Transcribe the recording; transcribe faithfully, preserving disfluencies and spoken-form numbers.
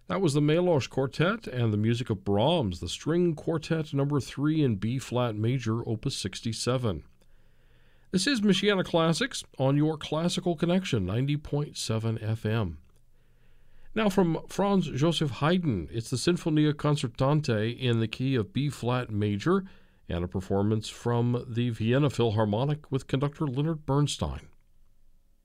That was the Melosh Quartet and the music of Brahms, the String Quartet number three in B-flat major, opus sixty-seven. This is Michiana Classics on your Classical Connection, ninety point seven F M. Now from Franz Joseph Haydn, it's the Sinfonia Concertante in the key of B-flat major, and a performance from the Vienna Philharmonic with conductor Leonard Bernstein.